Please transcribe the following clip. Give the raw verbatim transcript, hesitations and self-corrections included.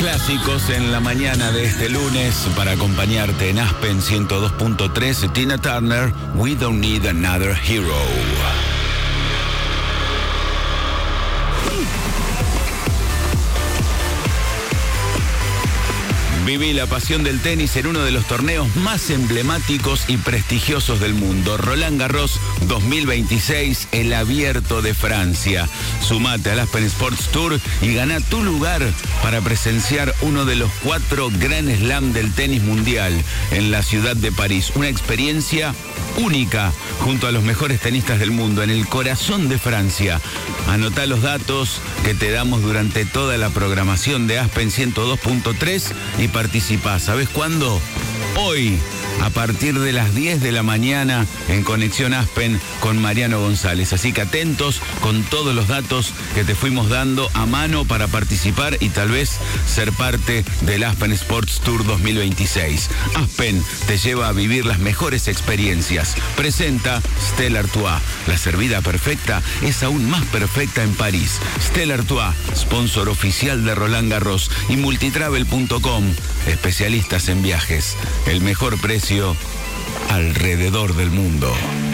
Clásicos en la mañana de este lunes para acompañarte en Aspen ciento dos punto tres, Tina Turner, We Don't Need Another Hero. Viví la pasión del tenis en uno de los torneos más emblemáticos y prestigiosos del mundo. Roland Garros dos mil veintiséis, el Abierto de Francia. Sumate al Aspen Sports Tour y gana tu lugar para presenciar uno de los cuatro Grand Slam del tenis mundial en la ciudad de París. Una experiencia única junto a los mejores tenistas del mundo en el corazón de Francia. Anotá los datos que te damos durante toda la programación de Aspen ciento dos punto tres y participá. ¿Sabés cuándo? Hoy, a partir de las diez de la mañana, en Conexión Aspen con Mariano González. Así que atentos con todos los datos que te fuimos dando a mano para participar y tal vez ser parte del Aspen Sports Tour dos mil veintiséis. Aspen te lleva a vivir las mejores experiencias. Presenta Stella Artois. La servida perfecta es aún más perfecta en París. Stella Artois, sponsor oficial de Roland Garros, y multitravel punto com, especialistas en viajes. El mejor precio alrededor del mundo.